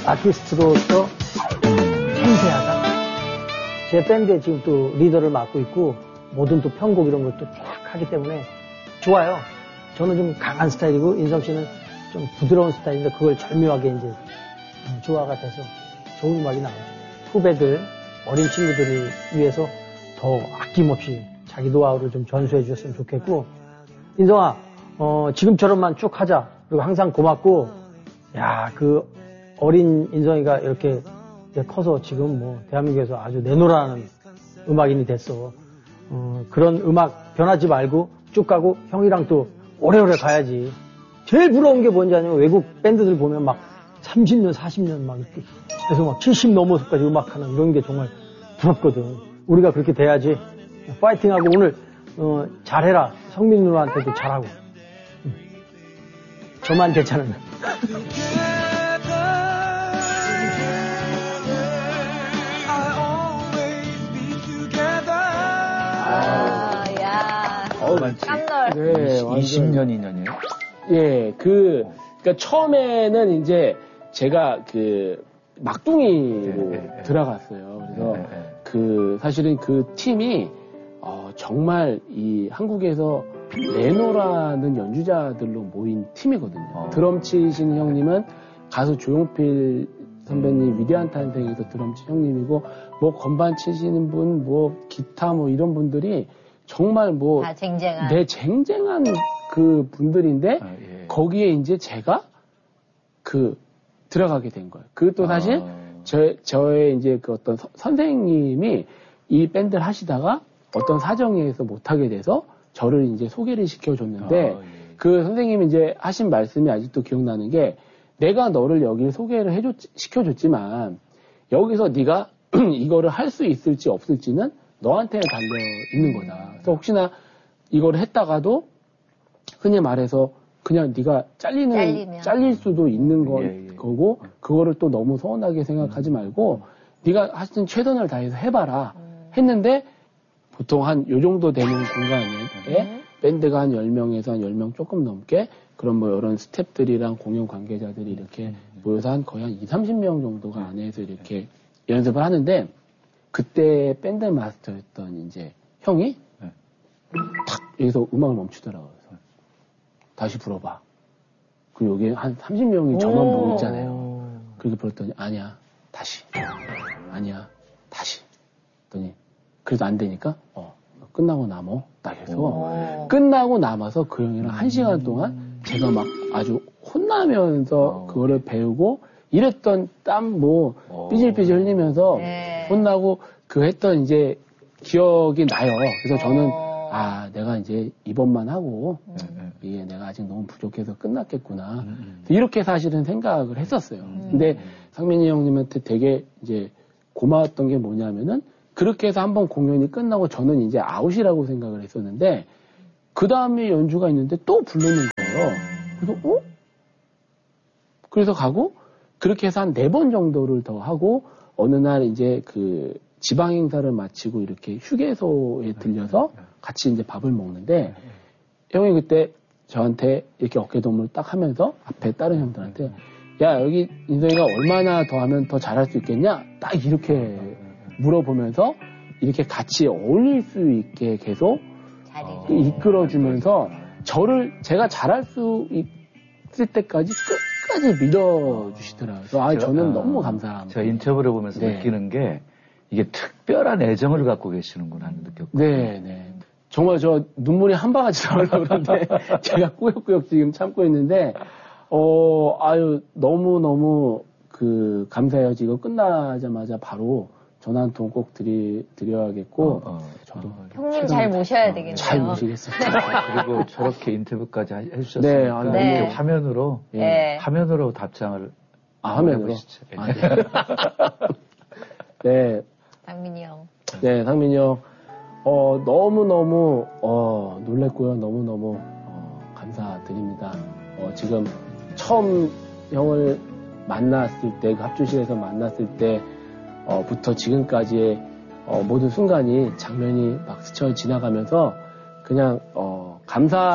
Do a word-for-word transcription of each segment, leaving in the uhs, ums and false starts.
아티스트로서 섬세하다. 제 밴드에 지금 또 리더를 맡고 있고 모든 또 편곡 이런 것도 쫙 하기 때문에 좋아요. 저는 좀 강한 스타일이고 인성 씨는 좀 부드러운 스타일인데 그걸 절묘하게 이제 조화가 돼서 좋은 음악이 나와요. 후배들, 어린 친구들을 위해서 더 아낌없이 자기 노하우를 좀 전수해 주셨으면 좋겠고, 인성아, 어, 지금처럼만 쭉 하자. 그리고 항상 고맙고, 야, 그 어린 인성이가 이렇게 커서 지금 뭐 대한민국에서 아주 내노라는 음악인이 됐어. 어, 그런 음악 변하지 말고 쭉 가고 형이랑 또 오래오래 가야지. 제일 부러운 게 뭔지 아냐면 외국 밴드들 보면 막 삼십 년, 사십 년 막 이렇게 그래서 막 칠십 넘어서까지 음악하는 이런 게 정말 부럽거든. 우리가 그렇게 돼야지. 파이팅하고 오늘 어, 잘해라. 성민 누나한테도 잘하고. 응. 저만 괜찮으면. 아, 야. 어우, 깜놀. 네, 이십 년 인연이에요? 예, 그, 그니까 처음에는 이제 제가 그 막둥이로 네, 네, 들어갔어요. 그래서 네, 네. 그 사실은 그 팀이 어, 정말 이 한국에서 레노라는 연주자들로 모인 팀이거든요. 어. 드럼 치시는 형님은 가수 조용필 선배님 위대한 탄생에서 드럼 치신 형님이고, 뭐 건반 치시는 분, 뭐 기타 뭐 이런 분들이 정말 뭐 다 쟁쟁한. 네, 쟁쟁한 그 분들인데 아, 예. 거기에 이제 제가 그 들어가게 된 거예요. 그것도 사실 아. 저, 저의 이제 그 어떤 서, 선생님이 이 밴드를 하시다가 어떤 사정에 의해서 못하게 돼서 저를 이제 소개를 시켜줬는데 아, 예. 그 선생님이 이제 하신 말씀이 아직도 기억나는 게, 내가 너를 여기 소개를 해줬, 시켜줬지만 여기서 네가 이거를 할 수 있을지 없을지는 너한테 달려 있는 거다. 그래서 혹시나 이거를 했다가도 흔히 말해서 그냥 네가 잘리는 잘리면. 잘릴 수도 있는 거, 예, 예. 거고, 그거를 또 너무 서운하게 생각하지 말고 네가 하여튼 최선을 다해서 해봐라 했는데, 보통 한 요 정도 되는 공간에 음. 밴드가 한 열 명에서 한 열 명 조금 넘게, 그런 뭐 이런 스태프들이랑 공연 관계자들이 이렇게 모여서 한 거의 한 이삼십 명 정도가 안에서 이렇게 연습을 하는데, 그때 밴드 마스터였던 이제 형이 네. 탁 여기서 음악을 멈추더라고요. 그래서 다시 불어봐. 그리고 여기 한 삼십 명이 저만 보고 있잖아요. 그렇게 불었더니 아니야, 다시. 아니야, 다시. 그랬더니 그래도 안 되니까 어 끝나고 남어. 딱 해서 오. 끝나고 남아서 그 형이랑 한 시간 동안 제가 막 아주 혼나면서 어. 그거를 배우고 이랬던 땀 뭐 어. 삐질삐질 흘리면서 네. 혼나고 그 했던 이제 기억이 나요. 그래서 저는 어. 아, 내가 이제 이번만 하고 네, 이게 내가 아직 너무 부족해서 끝났겠구나. 음, 음. 이렇게 사실은 생각을 했었어요. 근데 상민이 형님한테 되게 이제 고마웠던 게 뭐냐면은, 그렇게 해서 한번 공연이 끝나고 저는 이제 아웃이라고 생각을 했었는데, 그 다음에 연주가 있는데 또 부르는 거예요. 그래서, 어? 그래서 가고, 그렇게 해서 한 네 번 정도를 더 하고, 어느 날 이제 그 지방 행사를 마치고 이렇게 휴게소에 들려서 같이 이제 밥을 먹는데, 형이 그때 저한테 이렇게 어깨동무를 딱 하면서 앞에 다른 형들한테, 야, 여기 인성이가 얼마나 더 하면 더 잘할 수 있겠냐? 딱 이렇게 물어보면서 이렇게 같이 어울릴 수 있게 계속 자리를. 이끌어주면서 저를 제가 잘할 수 있을 때까지 끝까지 믿어주시더라고요. 그래서 아, 저는 아, 너무 감사합니다. 제가 인터뷰를 보면서 네. 느끼는 게 이게 특별한 애정을 갖고 계시는구나 하는 느꼈고. 네, 네. 정말 저 눈물이 한 바가지 나오려고 그러는데 제가 꾸역꾸역 지금 참고 있는데, 어, 아유, 너무너무 그 감사해요. 지금 끝나자마자 바로 전화 한 통 꼭 드리, 드려야겠고, 어, 어, 저도 어, 형님 잘 모셔야 되겠네요. 잘 모시겠습니다. 그리고 저렇게 인터뷰까지 해- 네, 해주셨으니까 아, 네. 이렇게 화면으로 네. 화면으로 답장을 아, 화면으로? 해보시죠. 아, 네. 네, 상민이 형. 네, 상민이 형. 어, 너무너무, 어, 놀랬고요. 너무너무, 어, 감사드립니다. 어, 지금 처음 형을 만났을 때, 그 합주실에서 만났을 때, 어, 부터 지금까지의, 어, 모든 순간이, 장면이 막 스쳐 지나가면서, 그냥, 어,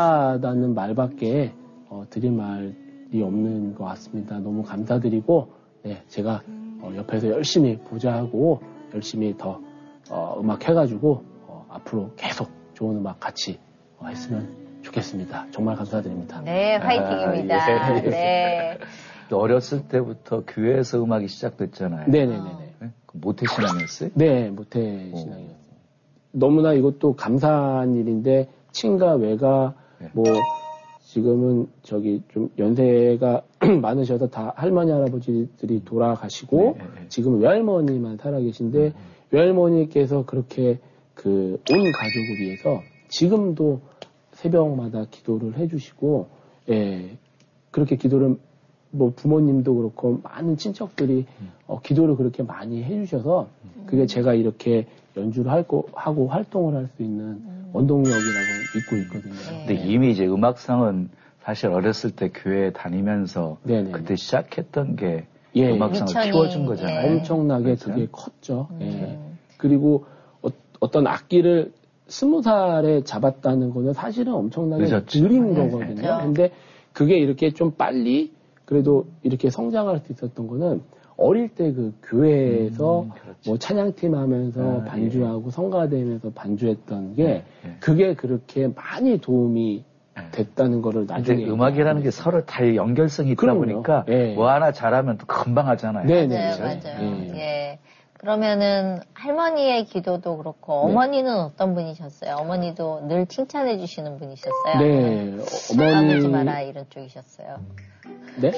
감사하다는 말밖에, 어, 드릴 말이 없는 것 같습니다. 너무 감사드리고, 네, 제가 어, 옆에서 열심히 보좌하고 열심히 더 어, 음악 해가지고 어, 앞으로 계속 좋은 음악 같이 어, 했으면 좋겠습니다. 정말 감사드립니다. 네, 화이팅입니다. 아, 예. 네. 어렸을 때부터 교회에서 음악이 시작됐잖아요. 네네네네. 네? 모태신앙이었어요? 네, 모태신앙이었어요. 너무나 이것도 감사한 일인데 친가 외가 네. 뭐 지금은 저기 좀 연세가 많으셔서 다 할머니 할아버지들이 돌아가시고 네, 네, 네. 지금 외할머니만 살아계신데 음. 외할머니께서 그렇게 그 온 가족을 위해서 지금도 새벽마다 기도를 해주시고 예 그렇게 기도를 뭐 부모님도 그렇고 많은 친척들이 음. 어, 기도를 그렇게 많이 해주셔서 음. 그게 제가 이렇게 연주를 할 거, 하고 활동을 할 수 있는 음. 원동력이라고 믿고 있거든요. 네. 근데 이미 이제 음악상은 사실 어렸을 때 교회 다니면서 네네. 그때 시작했던 게 예. 음악상을 미천이, 키워준 거잖아요. 예. 엄청나게 그렇죠? 그게 컸죠. 음. 예. 그리고 어, 어떤 악기를 스무 살에 잡았다는 거는 사실은 엄청나게 늦었죠. 느린 네. 거거든요. 그렇죠. 근데 그게 이렇게 좀 빨리 그래도 이렇게 성장할 수 있었던 거는 어릴 때 그 교회에서 음, 그렇죠. 뭐 찬양팀 하면서 아, 반주하고 예. 성가대면서 반주했던 게 예, 예. 그게 그렇게 많이 도움이 됐다는 거를 나중에 음악이라는 게 서로 다 연결성이 있다 그럼요. 보니까 예. 뭐 하나 잘하면 또 금방 하잖아요. 네네 맞아요. 맞아요. 예. 예. 그러면은 할머니의 기도도 그렇고 네. 어머니는 어떤 분이셨어요? 어머니도 늘 칭찬해 주시는 분이셨어요? 네. 어머니 까불지 마라 이런 쪽이셨어요. 네?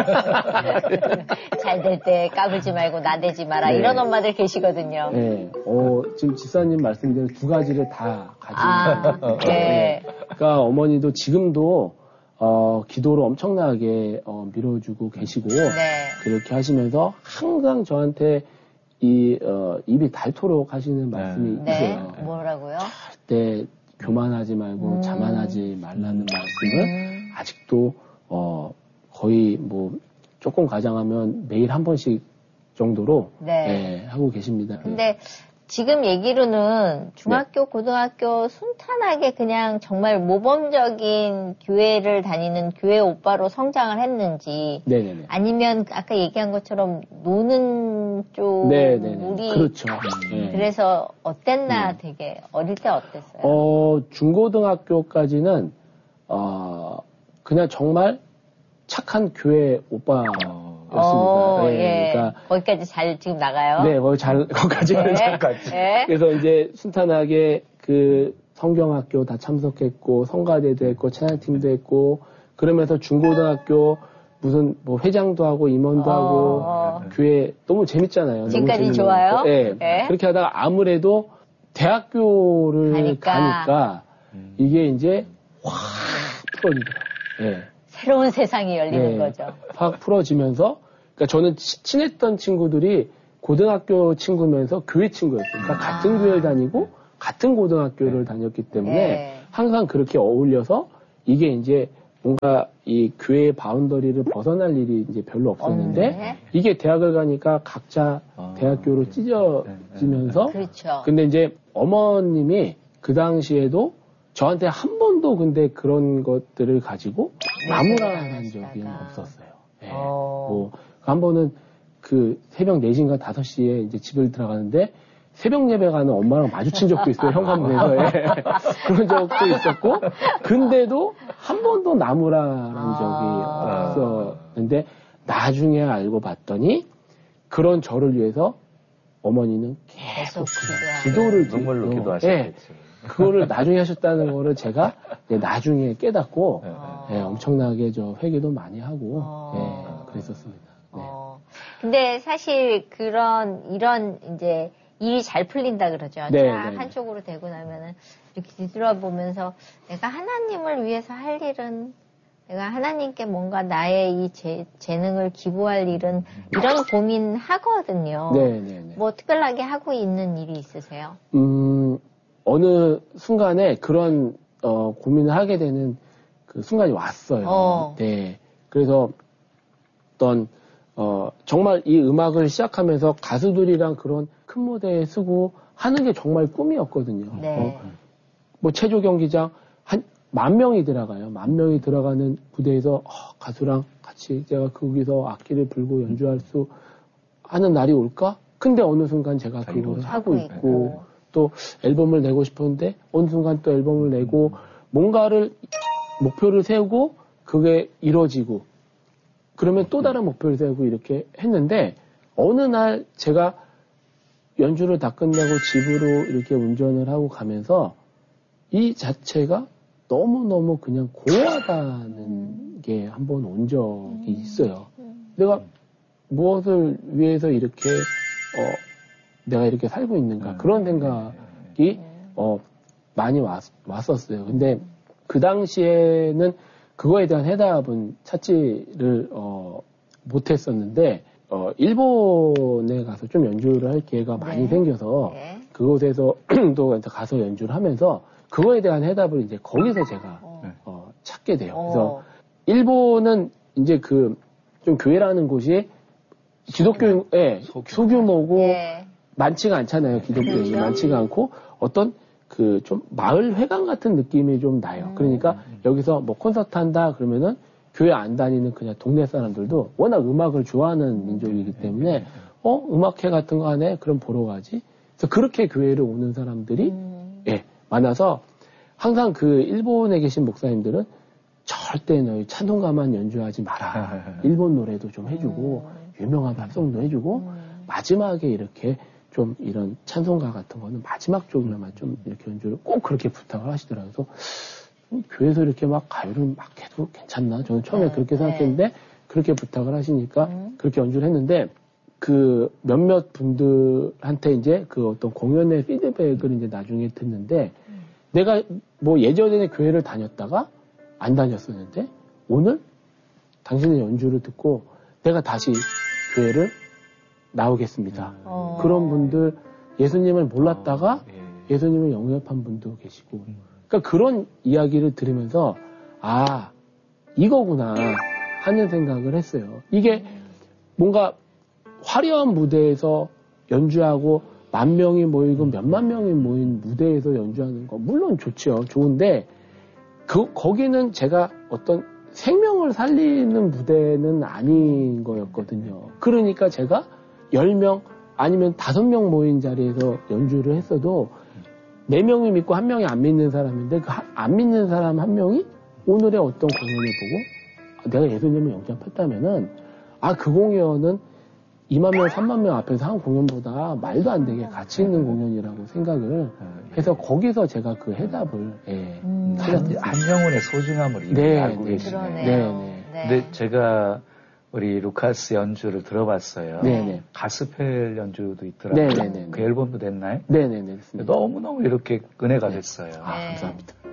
잘 될 때 까불지 말고 나대지 마라 네. 이런 엄마들 계시거든요. 네. 어, 지금 지사님 말씀대로 두 가지를 다 가지고 아, 네. 네. 그러니까 어머니도 지금도 어, 기도를 엄청나게 어, 밀어주고 계시고 네. 그렇게 하시면서 항상 저한테 이 어, 입이 닳도록 하시는 말씀이 네. 있어요. 네. 뭐라고요? 절대 교만하지 말고 음. 자만하지 말라는 말씀을 음. 아직도 어, 거의 뭐 조금 가장하면 매일 한 번씩 정도로 네. 네, 하고 계십니다. 근데 지금 얘기로는 중학교, 네. 고등학교 순탄하게 그냥 정말 모범적인 교회를 다니는 교회 오빠로 성장을 했는지 네네네. 아니면 아까 얘기한 것처럼 노는 쪽이 그렇죠. 네. 그래서 어땠나 네. 되게 어릴 때 어땠어요? 어, 중고등학교까지는 어, 그냥 정말 착한 교회 오빠였습니다. 어, 네, 예. 그러니까 거기까지 잘 지금 나가요? 네, 거기 잘 거기까지는 네. 잘 갔죠. 네. 그래서 이제 순탄하게 그 성경학교 다 참석했고 성가대도 했고 찬양팀도 했고 그러면서 중고등학교 무슨 뭐 회장도 하고 임원도 어, 하고 어. 교회 너무 재밌잖아요. 지금까지 너무 좋아요? 네. 네. 그렇게 하다가 아무래도 대학교를 가니까, 가니까 음. 이게 이제 확 풀어지더라고요. 네. 새로운 세상이 열리는 네, 거죠. 확 풀어지면서, 그러니까 저는 친했던 친구들이 고등학교 친구면서 교회 친구였어요. 그러니까 아. 같은 교회를 다니고 같은 고등학교를 네. 다녔기 때문에 네. 항상 그렇게 어울려서 이게 이제 뭔가 이 교회의 바운더리를 벗어날 일이 이제 별로 없었는데 없네. 이게 대학을 가니까 각자 아. 대학교로 찢어지면서 그렇죠. 근데 이제 어머님이 그 당시에도 저한테 한 번도 근데 그런 것들을 가지고 나무라는 적이 없었어요. 네. 어. 뭐, 한 번은 그 새벽 네 시인가 다섯 시에 이제 집을 들어가는데 새벽 예배 가는 엄마랑 마주친 적도 있어요. 현관문에서. 예. 그런 적도 있었고, 근데도 한 번도 나무라는 아. 적이 없었는데 나중에 알고 봤더니 그런 저를 위해서 어머니는 계속 기도를 눈물로 기도하셨겠죠. 예. 그거를 나중에 하셨다는 거를 제가 나중에 깨닫고 어. 예, 엄청나게 저 회개도 많이 하고 어. 예, 그랬었습니다. 네. 어. 근데 사실 그런 이런 이제 일이 잘 풀린다 그러죠. 네, 자, 네, 한쪽으로 되고 나면은 이렇게 뒤돌아보면서 내가 하나님을 위해서 할 일은 내가 하나님께 뭔가 나의 이 재, 재능을 기부할 일은 이런 고민 하거든요. 네, 네, 네. 뭐 특별하게 하고 있는 일이 있으세요? 음. 어느 순간에 그런 어, 고민을 하게 되는 그 순간이 왔어요. 어. 네. 그래서 어떤 어, 정말 이 음악을 시작하면서 가수들이랑 그런 큰 무대에 서고 하는 게 정말 꿈이었거든요. 네. 어, 뭐 체조 경기장 한 만 명이 들어가요. 만 명이 들어가는 무대에서 어, 가수랑 같이 제가 거기서 악기를 불고 연주할 수 하는 날이 올까? 근데 어느 순간 제가 그걸 하고 있고 또 앨범을 내고 싶었는데 어느 순간 또 앨범을 내고 뭔가를 목표를 세우고 그게 이루어지고 그러면 또 다른 목표를 세우고 이렇게 했는데 어느 날 제가 연주를 다 끝내고 집으로 이렇게 운전을 하고 가면서 이 자체가 너무너무 그냥 공허하다는 음. 게 한 번 온 적이 있어요. 음. 내가 무엇을 위해서 이렇게 어, 내가 이렇게 살고 있는가 그런 생각이 어, 많이 왔, 왔었어요. 근데 그 당시에는 그거에 대한 해답은 찾지를 어, 못했었는데 어, 일본에 가서 좀 연주를 할 기회가 많이 네. 생겨서 네. 그곳에서 또 가서 연주를 하면서 그거에 대한 해답을 이제 거기서 제가 어. 어, 찾게 돼요. 어. 그래서 일본은 이제 그 좀 교회라는 곳이 기독교의 소규모고 네. 많지가 않잖아요. 기독교인이 그렇죠? 많지가 않고 어떤 그 좀 마을 회관 같은 느낌이 좀 나요. 음. 그러니까 여기서 뭐 콘서트 한다 그러면은 교회 안 다니는 그냥 동네 사람들도 워낙 음악을 좋아하는 민족이기 때문에 어 음악회 같은 거 하네 그럼 보러 가지. 그래서 그렇게 교회를 오는 사람들이 음. 예 많아서 항상 그 일본에 계신 목사님들은 절대 너희 찬송가만 연주하지 마라. 일본 노래도 좀 해주고 음. 유명한 팝송도 해주고 음. 마지막에 이렇게 좀 이런 찬송가 같은 거는 마지막 쪽으로만 좀 이렇게 연주를 꼭 그렇게 부탁을 하시더라고요. 그래서 교회에서 이렇게 막 가요를 막 해도 괜찮나? 저는 처음에 네, 그렇게 생각했는데 네. 그렇게 부탁을 하시니까 음. 그렇게 연주를 했는데 그 몇몇 분들한테 이제 그 어떤 공연의 피드백을 이제 나중에 듣는데 음. 내가 뭐 예전에 교회를 다녔다가 안 다녔었는데 오늘 당신의 연주를 듣고 내가 다시 교회를 나오겠습니다. 어. 그런 분들 예수님을 몰랐다가 어, 예. 예수님을 영접한 분도 계시고 음. 그러니까 그런 이야기를 들으면서 아 이거구나 하는 생각을 했어요. 이게 뭔가 화려한 무대에서 연주하고 만 명이 모이고 몇만 명이 모인 무대에서 연주하는 거 물론 좋죠. 좋은데 그 거기는 제가 어떤 생명을 살리는 무대는 아닌 거였거든요. 그러니까 제가 열 명 아니면 다섯 명 모인 자리에서 연주를 했어도 네 명이 믿고 한 명이 안 믿는 사람인데 그 안 믿는 사람 한 명이 오늘의 어떤 공연을 보고 내가 예수님을 영접했다면은 아 그 공연은 이만 명, 삼만 명 앞에서 한 공연보다 말도 안 되게 가치 있는 공연이라고 생각을 해서 거기서 제가 그 해답을 예, 음. 한, 한 영혼의 소중함을 이미 네, 알고 네, 계시네요. 네, 네. 네. 근데 제가 우리 루카스 연주를 들어봤어요. 네네. 가스펠 연주도 있더라고요. 네네네. 그 앨범도 냈나요? 네네네. 너무너무 이렇게 은혜가 됐어요. 아, 감사합니다.